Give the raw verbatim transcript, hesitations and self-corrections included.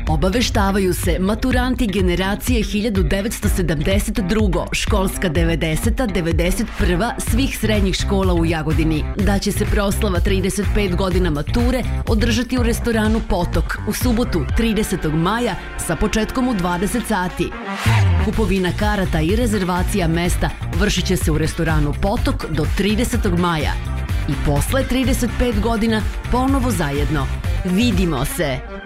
Obaveštavaju se maturanti generacije hiljadu devetsto sedamdeset druga. školska devedeseta devedeset prva svih srednjih škola u Jagodini da će se proslava trideset pet godina mature održati u restoranu Potok u subotu tridesetog maja sa početkom u dvadeset sati. Kupovina karata i rezervacija mesta vršit će se u restoranu Potok do tridesetog maja. I posle trideset pet godina ponovo zajedno. Vidimo se!